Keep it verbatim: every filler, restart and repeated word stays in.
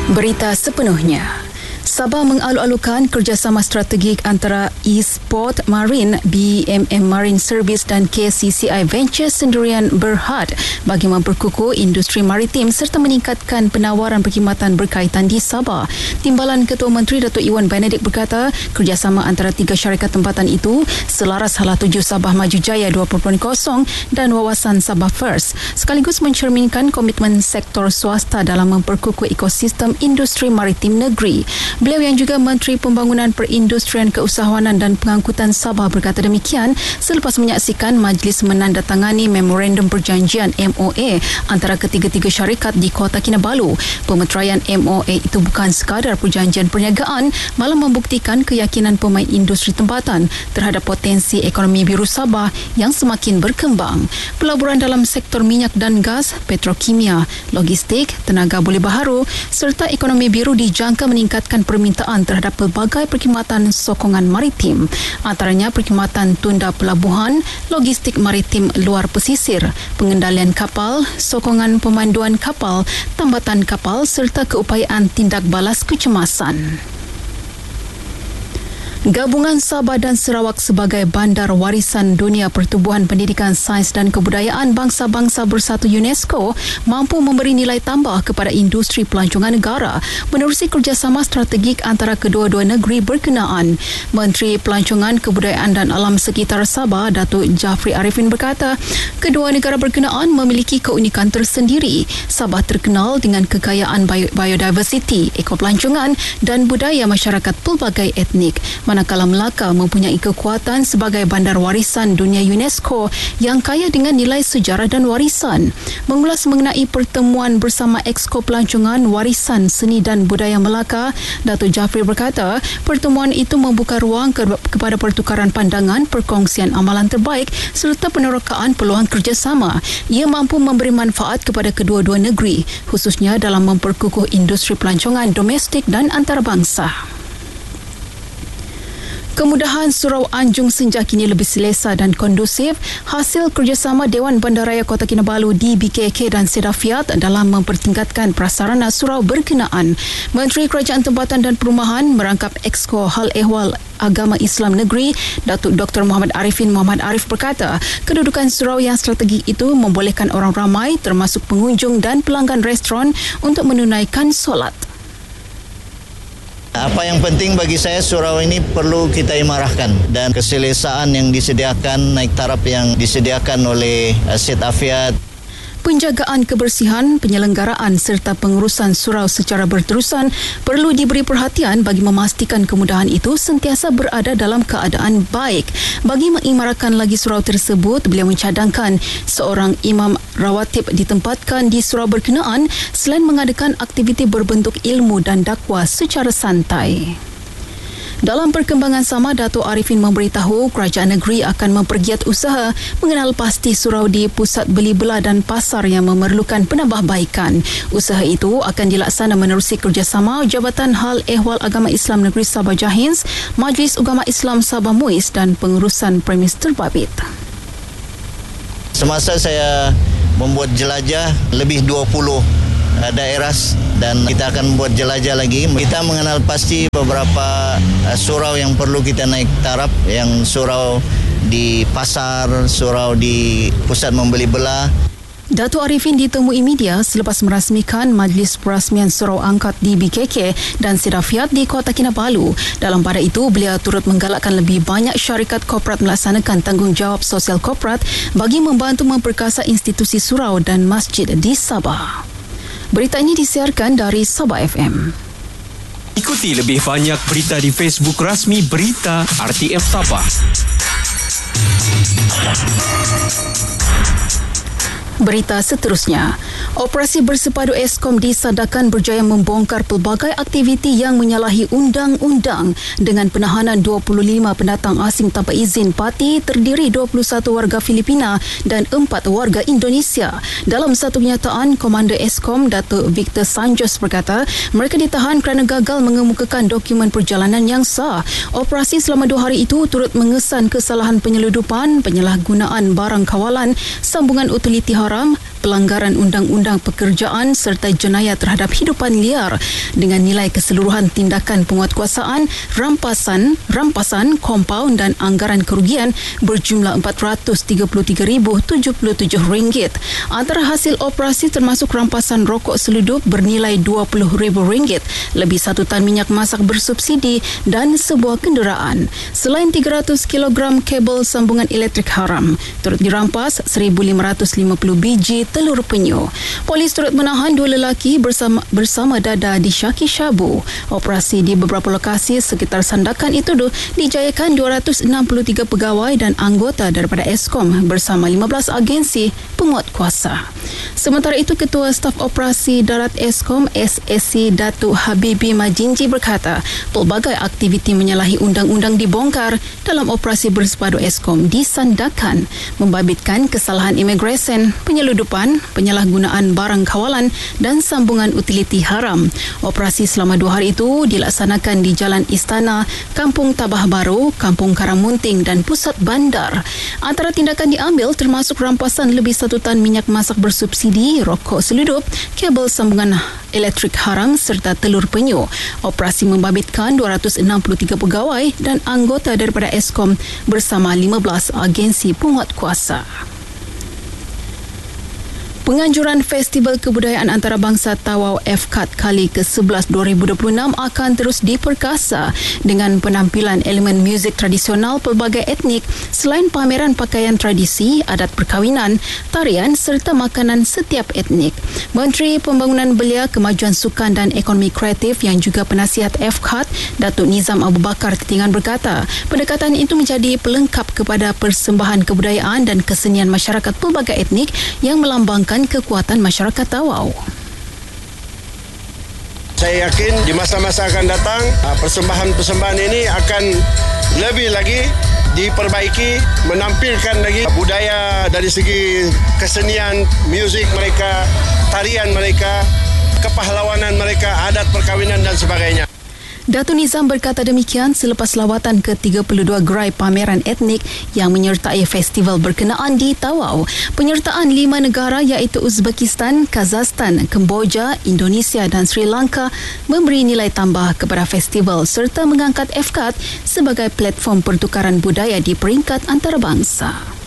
Berita sepenuhnya. Sabah mengalu-alukan kerjasama strategik antara Eastport Marine, B M M Marine Service dan K C C I Ventures Sendirian Berhad bagi memperkukuh industri maritim serta meningkatkan penawaran perkhidmatan berkaitan di Sabah. Timbalan Ketua Menteri Datuk Iwan Benedict berkata, kerjasama antara tiga syarikat tempatan itu selaras hala tuju Sabah Maju Jaya dua ribu dua puluh dan wawasan Sabah First, sekaligus mencerminkan komitmen sektor swasta dalam memperkukuh ekosistem industri maritim negeri. Beliau yang juga Menteri Pembangunan Perindustrian Keusahawanan dan Pengangkutan Sabah berkata demikian selepas menyaksikan majlis menandatangani Memorandum Perjanjian M O A antara ketiga-tiga syarikat di Kota Kinabalu. Pemeteraian M O A itu bukan sekadar perjanjian perniagaan, malah membuktikan keyakinan pemain industri tempatan terhadap potensi ekonomi biru Sabah yang semakin berkembang. Pelaburan dalam sektor minyak dan gas, petrokimia, logistik, tenaga boleh baharu serta ekonomi biru dijangka meningkatkan permintaan terhadap pelbagai perkhidmatan sokongan maritim, antaranya perkhidmatan tunda pelabuhan, logistik maritim luar pesisir, pengendalian kapal, sokongan pemanduan kapal, tambatan kapal serta keupayaan tindak balas kecemasan. Gabungan Sabah dan Sarawak sebagai Bandar Warisan Dunia Pertubuhan Pendidikan Sains dan Kebudayaan Bangsa-Bangsa Bersatu UNESCO mampu memberi nilai tambah kepada industri pelancongan negara menerusi kerjasama strategik antara kedua-dua negeri berkenaan. Menteri Pelancongan, Kebudayaan dan Alam Sekitar Sabah, Datuk Jafri Arifin berkata, kedua negara berkenaan memiliki keunikan tersendiri. Sabah terkenal dengan kekayaan biodiversiti, ekopelancongan dan budaya masyarakat pelbagai etnik, manakala Melaka mempunyai kekuatan sebagai bandar warisan dunia UNESCO yang kaya dengan nilai sejarah dan warisan. Mengulas mengenai pertemuan bersama Exco Pelancongan Warisan Seni dan Budaya Melaka, Datuk Jafri berkata, pertemuan itu membuka ruang ke- kepada pertukaran pandangan, perkongsian amalan terbaik serta penerokaan peluang kerjasama. Ia mampu memberi manfaat kepada kedua-dua negeri, khususnya dalam memperkukuh industri pelancongan domestik dan antarabangsa. Kemudahan Surau Anjung Senja kini lebih selesa dan kondusif hasil kerjasama Dewan Bandaraya Kota Kinabalu D B K K dan Sedafiat dalam mempertingkatkan prasarana surau berkenaan. Menteri Kerajaan Tempatan dan Perumahan merangkap Exco Hal Ehwal Agama Islam Negeri, Datuk Doktor Muhammad Arifin Muhammad Arif berkata, kedudukan surau yang strategik itu membolehkan orang ramai termasuk pengunjung dan pelanggan restoran untuk menunaikan solat. Apa yang penting bagi saya, surau ini perlu kita imarahkan dan keselesaan yang disediakan, naik taraf yang disediakan oleh Sedafiat. Penjagaan kebersihan, penyelenggaraan serta pengurusan surau secara berterusan perlu diberi perhatian bagi memastikan kemudahan itu sentiasa berada dalam keadaan baik. Bagi mengimarahkan lagi surau tersebut, beliau mencadangkan seorang imam rawatib ditempatkan di surau berkenaan selain mengadakan aktiviti berbentuk ilmu dan dakwah secara santai. Dalam perkembangan sama, Datuk Arifin memberitahu kerajaan negeri akan mempergiat usaha mengenal pasti surau di pusat beli belah dan pasar yang memerlukan penambahbaikan. Usaha itu akan dilaksana menerusi kerjasama Jabatan Hal Ehwal Agama Islam Negeri Sabah Jahins, Majlis Ugama Islam Sabah Muiz dan pengurusan premis terbabit. Semasa saya membuat jelajah lebih dua puluh daerah dan kita akan buat jelajah lagi. Kita mengenal pasti beberapa uh, surau yang perlu kita naik taraf, yang surau di pasar, surau di pusat membeli belah. Datuk Arifin ditemui media selepas merasmikan Majlis Perasmian Surau Angkat D B K K dan Sedafiat di Kota Kinabalu. Dalam pada itu, beliau turut menggalakkan lebih banyak syarikat korporat melaksanakan tanggungjawab sosial korporat bagi membantu memperkasa institusi surau dan masjid di Sabah. Berita ini disiarkan dari Sabah F M. Ikuti lebih banyak berita di Facebook rasmi Berita R T M Sabah. Berita seterusnya, operasi bersepadu Eskom disadakan berjaya membongkar pelbagai aktiviti yang menyalahi undang-undang dengan penahanan dua puluh lima pendatang asing tanpa izin parti terdiri dua puluh satu warga Filipina dan empat warga Indonesia. Dalam satu kenyataan, Komander Eskom Datuk Victor Sanjos berkata mereka ditahan kerana gagal mengemukakan dokumen perjalanan yang sah. Operasi selama dua hari itu turut mengesan kesalahan penyeludupan, penyalahgunaan barang kawalan, sambungan utiliti haram, pelanggaran undang-undang Undang-Undang Pekerjaan serta jenayah terhadap hidupan liar dengan nilai keseluruhan tindakan penguatkuasaan, rampasan, rampasan, kompaun dan anggaran kerugian berjumlah empat ratus tiga puluh tiga ribu tujuh puluh tujuh ringgit. Antara hasil operasi termasuk rampasan rokok seludup bernilai dua puluh ribu ringgit, lebih satu tan minyak masak bersubsidi dan sebuah kenderaan. Selain tiga ratus kilogram kabel sambungan elektrik haram, turut dirampas seribu lima ratus lima puluh biji telur penyu. Polis turut menahan dua lelaki bersama bersama dada disyaki syabu. Operasi di beberapa lokasi sekitar Sandakan itu dijayakan dua ratus enam puluh tiga pegawai dan anggota daripada Eskom bersama lima belas agensi penguat kuasa. Sementara itu, Ketua Staf Operasi Darat Eskom S S C Datuk Habibi Majinji berkata, pelbagai aktiviti menyalahi undang-undang dibongkar dalam operasi bersepadu Eskom di Sandakan, membabitkan kesalahan imigresen, penyeludupan, penyalahgunaan barang kawalan dan sambungan utiliti haram. Operasi selama dua hari itu dilaksanakan di Jalan Istana, Kampung Tabah Baru, Kampung Karamunting dan Pusat Bandar. Antara tindakan diambil termasuk rampasan lebih satu tan minyak masak bersubsidi, rokok seludup, kabel sambungan elektrik haram serta telur penyu. Operasi membabitkan dua ratus enam puluh tiga pegawai dan anggota daripada Eskom bersama lima belas agensi penguat kuasa. Penganjuran Festival Kebudayaan Antarabangsa Tawau F C A T kali ke sebelas dua ribu dua puluh enam akan terus diperkasa dengan penampilan elemen muzik tradisional pelbagai etnik selain pameran pakaian tradisi, adat perkahwinan, tarian serta makanan setiap etnik. Menteri Pembangunan Belia, Kemajuan Sukan dan Ekonomi Kreatif yang juga penasihat F C A T, Datuk Nizam Abu Bakar Ketingan berkata, pendekatan itu menjadi pelengkap kepada persembahan kebudayaan dan kesenian masyarakat pelbagai etnik yang melambangkan kekuatan masyarakat Tawau. Saya yakin di masa-masa akan datang, persembahan-persembahan ini akan lebih lagi diperbaiki, menampilkan lagi budaya dari segi kesenian, muzik mereka, tarian mereka, kepahlawanan mereka, adat perkahwinan dan sebagainya. Datuk Nizam berkata demikian selepas lawatan ke tiga puluh dua gerai pameran etnik yang menyertai festival berkenaan di Tawau. Penyertaan lima negara iaitu Uzbekistan, Kazakhstan, Kemboja, Indonesia dan Sri Lanka memberi nilai tambah kepada festival serta mengangkat F C A T sebagai platform pertukaran budaya di peringkat antarabangsa.